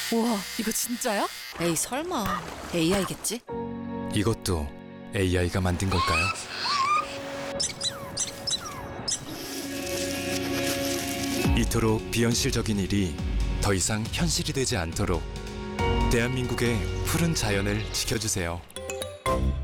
우와, 이거 진짜야? 에이 설마 AI겠지? 이것도 AI가 만든 걸까요? 이토록 비현실적인 일이 더 이상 현실이 되지 않도록 대한민국의 푸른 자연을 지켜주세요.